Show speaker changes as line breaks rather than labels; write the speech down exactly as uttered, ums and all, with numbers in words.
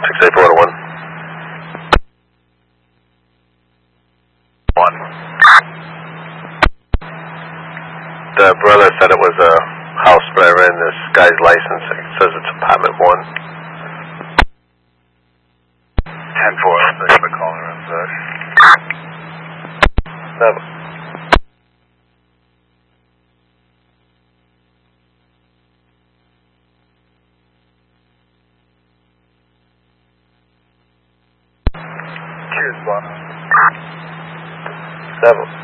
six eight four to one. One. The brother said it was a house, but I ran this guy's license. It says it's apartment one. ten four, thanks for calling around, sir. Never. Cheers, Bob. Seven.